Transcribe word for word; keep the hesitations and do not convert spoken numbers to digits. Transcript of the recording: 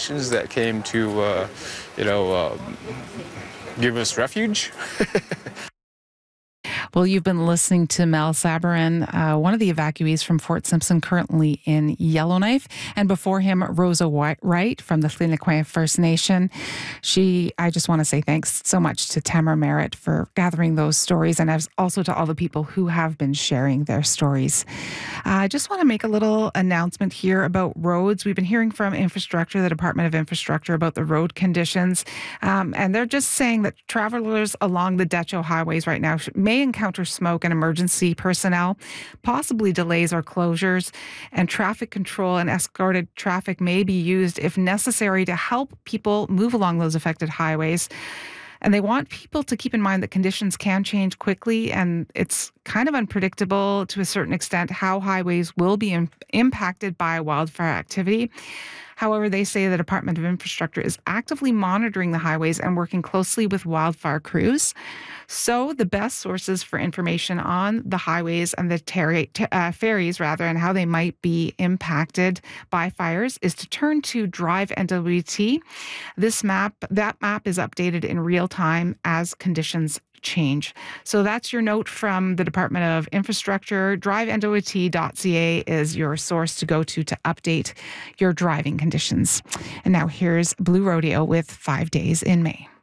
politicians that came to, uh, you know, uh, give us refuge. Well, you've been listening to Mel Sabarin, uh, one of the evacuees from Fort Simpson, currently in Yellowknife. And before him, Rosa Wright from the Tl'inaquen First Nation. She, I just want to say thanks so much to Tamara Merritt for gathering those stories, and as also to all the people who have been sharing their stories. Uh, I just want to make a little announcement here about roads. We've been hearing from infrastructure, the Department of Infrastructure, about the road conditions. Um, and they're just saying that travelers along the Decho highways right now may encounter smoke and emergency personnel, possibly delays or closures, and traffic control and escorted traffic may be used if necessary to help people move along those affected highways. And they want people to keep in mind that conditions can change quickly, and it's kind of unpredictable to a certain extent how highways will be im- impacted by wildfire activity. However, they say the Department of Infrastructure is actively monitoring the highways and working closely with wildfire crews. So the best sources for information on the highways and the ter- t- uh, ferries, rather, and how they might be impacted by fires is to turn to Drive N W T. This map, that map is updated in real time as conditions change. So that's your note from the Department of Infrastructure. drive N W T dot C A is your source to go to to update your driving conditions. And now here's Blue Rodeo with Five Days in May.